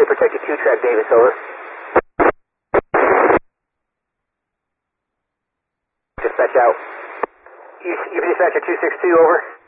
protected 2-track, Davis, over. Dispatch out. You dispatcher 262, over.